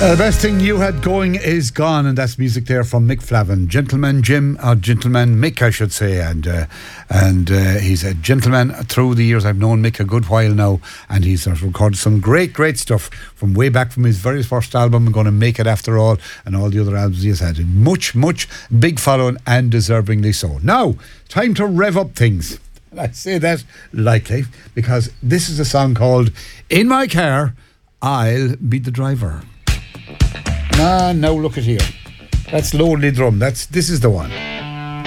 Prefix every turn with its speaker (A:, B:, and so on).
A: The best thing you had going is gone, and that's music there from Mick Flavin, Gentleman Jim, or Gentleman Mick, I should say, and he's a gentleman through the years. I've known Mick a good while now, and he's recorded some great stuff from way back from his very first album, Gonna Make It After All, and all the other albums he has had. Much big following, and deservingly so. Now, time to rev up things. And I say that lightly because this is a song called In My Car, I'll Be the Driver. Now look at here. That's Lonely Drum. This is the one.